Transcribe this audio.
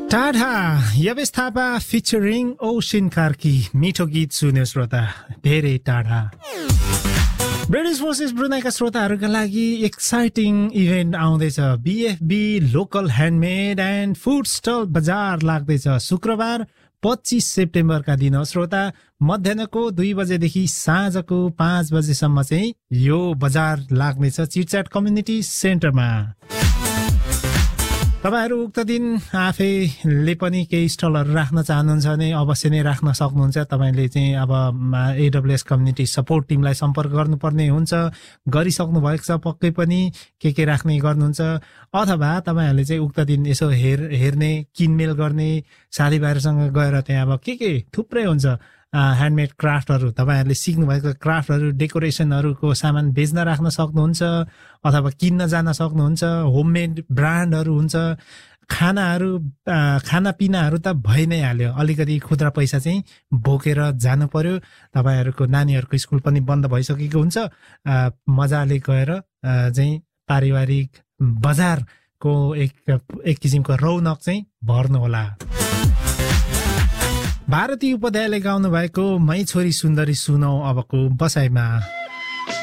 टाढा यवेश थापा फिचरिङ ओसिन कार्की मिठो गीत सुन्यो श्रोता धेरै टाढा। ब्रिटिस फोर्सेस ब्रुनाईका श्रोताहरूका लागि एक्साइटिङ इभेन्ट आउँदैछ। बीएफबी local handmade and food stall बजार लाग्दैछ शुक्रबार 25 सेप्टेम्बरका दिन हो श्रोता। मध्याहको 2 बजेदेखि साँझको 5 बजेसम्म चाहिँ यो बजार लाग्नेछ चिटच्याट कम्युनिटी सेन्टरमा। तपाईहरु उक्त दिन आफैले पनि केही स्टलहरु राख्न चाहनुहुन्छ भने अवश्य नै राख्न सक्नुहुन्छ। तपाईले चाहिँ अब एडब्ल्युएस कम्युनिटी सपोर्ट टिमलाई सम्पर्क गर्नुपर्ने हुन्छ। गरिसक्नु भएको छ पक्कै पनि के राख्ने गर्नुहुन्छ, अथवा तपाईहरुले चाहिँ उक्त दिन यसो हेर्ने किनमेल गर्ने साथीभाइहरुसँग गएर त्यहाँ अब के थुप्रै हुन्छ ह्यान्डमेड क्राफ्टहरु, तपाईहरुले सिक्नु भएको क्राफ्टहरु डेकोरेसनहरुको सामान बेच्न राख्न सक्नुहुन्छ अथवा किन्न जान सक्नुहुन्छ। होममेड ब्रान्डहरु हुन्छ, खानापिनाहरु त भइ नै हाल्यो। अलिकति खुद्रा पैसा चाहिँ बोकेर जानु पर्यो। तपाईहरुको नानीहरुको स्कुल पनि बन्द भइसकेको हुन्छ। मजाले गएर चाहिँ पारिवारिक बजारको एक किसिमको रौनक चाहिँ भर्नु होला। भारती उपाध्यायले गाउनु भएको मै छोरी सुन्दरी सुनौ अबको बसाइमा।